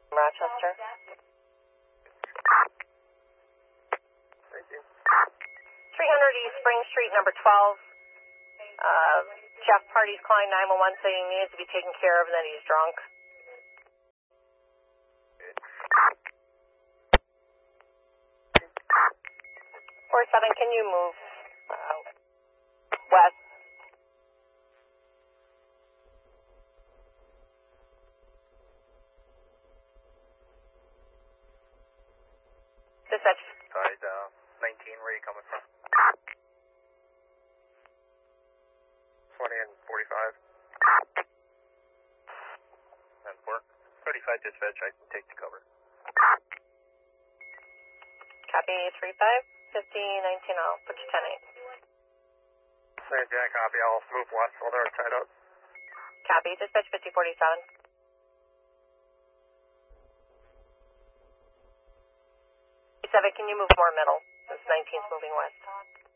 Rochester. Thank you. 300 East Spring Street, number 12. Jeff Party's calling 911 saying he needs to be taken care of and that he's drunk. 47, can you move west? Dispatch. Side 19, where are you coming from? 20 and 45. And 4. 35 dispatch, I can take the cover. Copy 35, 50, 19, I'll put you 10-8. Hey, Jack, copy. I'll move west while they're tied up. Copy, dispatch 5047. 7, can you move more middle? This 19's moving west.